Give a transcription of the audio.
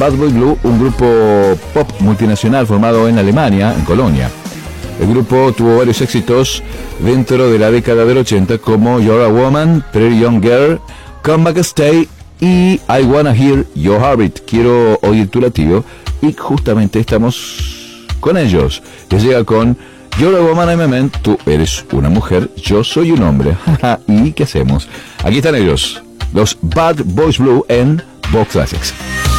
Bad Boy Blue, un grupo pop multinacional formado en Alemania, en Colonia. El grupo tuvo varios éxitos dentro de la década del 80 como You're a Woman, Pretty Young Girl, Come Back and Stay y I Wanna Hear Your Heartbeat, quiero oír tu latido, y justamente estamos con ellos, que llega con You're a Woman, I'm a Man, tú eres una mujer, yo soy un hombre. ¿Y qué hacemos? Aquí están ellos, los Bad Boys Blue en Vox Classics.